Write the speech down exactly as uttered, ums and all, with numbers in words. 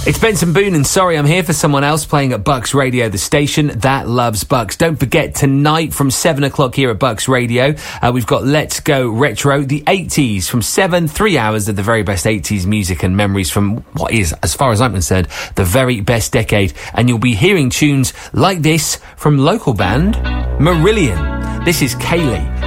It's Benson Boone and Sorry I'm Here for Someone Else, playing at Bucks Radio, the station that loves Bucks. Don't forget, tonight from seven o'clock here at Bucks Radio, uh, we've got Let's Go Retro, the eighties, from seven, three hours of the very best eighties music and memories from what is, as far as I'm concerned, the very best decade. And you'll be hearing tunes like this from local band Marillion. This is Kaylee.